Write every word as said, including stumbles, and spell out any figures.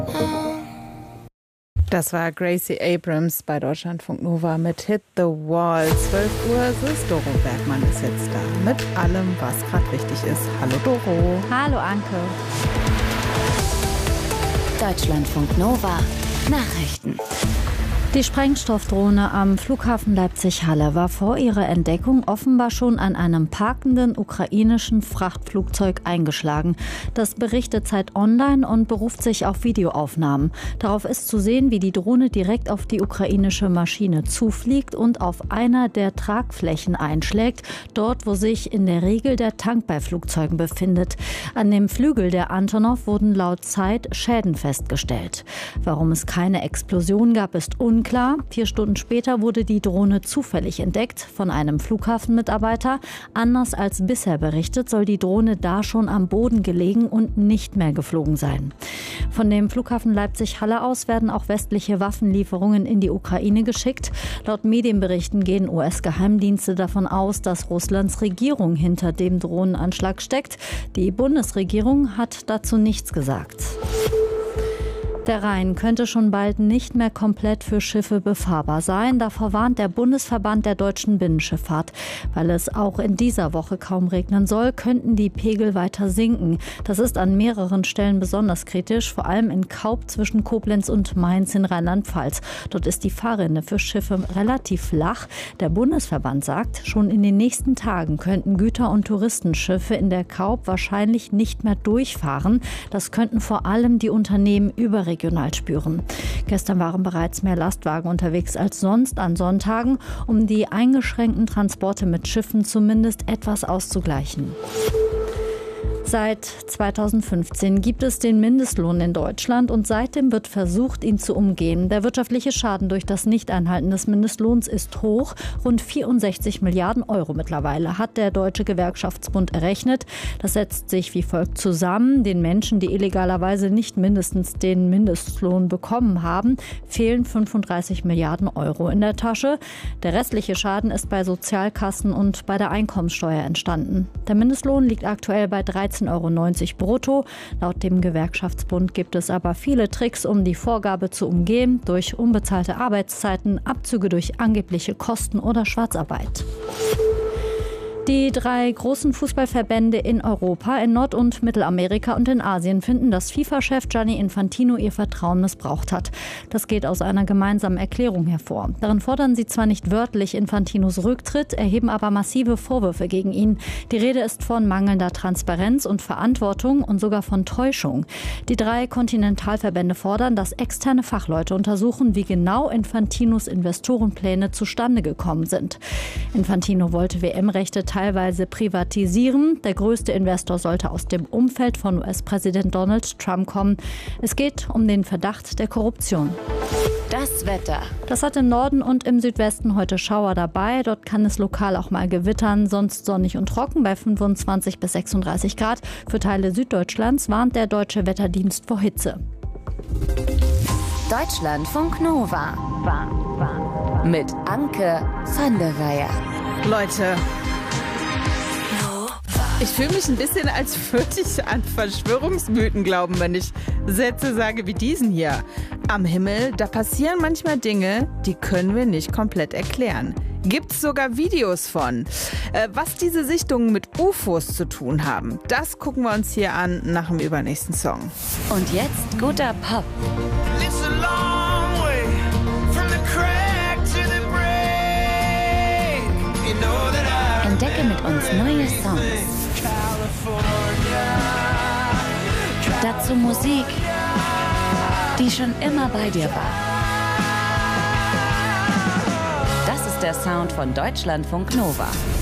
Das war Gracie Abrams bei Deutschlandfunk Nova mit Hit the Wall. zwölf Uhr, es ist Doro Bergmann ist jetzt da mit allem, was gerade wichtig ist. Hallo Doro. Hallo Anke. Deutschlandfunk Nova Nachrichten. Die Sprengstoffdrohne am Flughafen Leipzig-Halle war vor ihrer Entdeckung offenbar schon an einem parkenden ukrainischen Frachtflugzeug eingeschlagen. Das berichtet Zeit Online und beruft sich auf Videoaufnahmen. Darauf ist zu sehen, wie die Drohne direkt auf die ukrainische Maschine zufliegt und auf einer der Tragflächen einschlägt, dort wo sich in der Regel der Tank bei Flugzeugen befindet. An dem Flügel der Antonov wurden laut Zeit Schäden festgestellt. Warum es keine Explosion gab, ist unklar. Klar, vier Stunden später wurde die Drohne zufällig entdeckt von einem Flughafenmitarbeiter. Anders als bisher berichtet, soll die Drohne da schon am Boden gelegen und nicht mehr geflogen sein. Von dem Flughafen Leipzig-Halle aus werden auch westliche Waffenlieferungen in die Ukraine geschickt. Laut Medienberichten gehen U S-Geheimdienste davon aus, dass Russlands Regierung hinter dem Drohnenanschlag steckt. Die Bundesregierung hat dazu nichts gesagt. Der Rhein könnte schon bald nicht mehr komplett für Schiffe befahrbar sein. Davor warnt der Bundesverband der deutschen Binnenschifffahrt. Weil es auch in dieser Woche kaum regnen soll, könnten die Pegel weiter sinken. Das ist an mehreren Stellen besonders kritisch, vor allem in Kaub zwischen Koblenz und Mainz in Rheinland-Pfalz. Dort ist die Fahrrinne für Schiffe relativ flach. Der Bundesverband sagt, schon in den nächsten Tagen könnten Güter- und Touristenschiffe in der Kaub wahrscheinlich nicht mehr durchfahren. Das könnten vor allem die Unternehmen überregional spüren. Gestern waren bereits mehr Lastwagen unterwegs als sonst an Sonntagen, um die eingeschränkten Transporte mit Schiffen zumindest etwas auszugleichen. Seit zweitausendfünfzehn gibt es den Mindestlohn in Deutschland und seitdem wird versucht, ihn zu umgehen. Der wirtschaftliche Schaden durch das Nichteinhalten des Mindestlohns ist hoch. Rund vierundsechzig Milliarden Euro mittlerweile hat der Deutsche Gewerkschaftsbund errechnet. Das setzt sich wie folgt zusammen. Den Menschen, die illegalerweise nicht mindestens den Mindestlohn bekommen haben, fehlen fünfunddreißig Milliarden Euro in der Tasche. Der restliche Schaden ist bei Sozialkassen und bei der Einkommenssteuer entstanden. Der Mindestlohn liegt aktuell bei dreizehn Euro neunzig brutto. Laut dem Gewerkschaftsbund gibt es aber viele Tricks, um die Vorgabe zu umgehen, durch unbezahlte Arbeitszeiten, Abzüge durch angebliche Kosten oder Schwarzarbeit. Die drei großen Fußballverbände in Europa, in Nord- und Mittelamerika und in Asien finden, dass FIFA-Chef Gianni Infantino ihr Vertrauen missbraucht hat. Das geht aus einer gemeinsamen Erklärung hervor. Darin fordern sie zwar nicht wörtlich Infantinos Rücktritt, erheben aber massive Vorwürfe gegen ihn. Die Rede ist von mangelnder Transparenz und Verantwortung und sogar von Täuschung. Die drei Kontinentalverbände fordern, dass externe Fachleute untersuchen, wie genau Infantinos Investorenpläne zustande gekommen sind. Infantino wollte W M-Rechte teilweise privatisieren. Der größte Investor sollte aus dem Umfeld von U S-Präsident Donald Trump kommen. Es geht um den Verdacht der Korruption. Das Wetter. Das hat im Norden und im Südwesten heute Schauer dabei. Dort kann es lokal auch mal gewittern, sonst sonnig und trocken bei fünfundzwanzig bis sechsunddreißig Grad. Für Teile Süddeutschlands warnt der Deutsche Wetterdienst vor Hitze. Deutschlandfunk Nova. Mit Anke van der Weyer. Leute, ich fühle mich ein bisschen, als würde ich an Verschwörungsmythen glauben, wenn ich Sätze sage wie diesen hier. Am Himmel, da passieren manchmal Dinge, die können wir nicht komplett erklären. Gibt's sogar Videos von. Äh, was diese Sichtungen mit U F Os zu tun haben, das gucken wir uns hier an nach dem übernächsten Song. Und jetzt guter Pop. It's a long way from the crack to the break. You know that I Entdecke mit uns neue Songs. Dazu Musik, die schon immer bei dir war. Das ist der Sound von Deutschlandfunk Nova.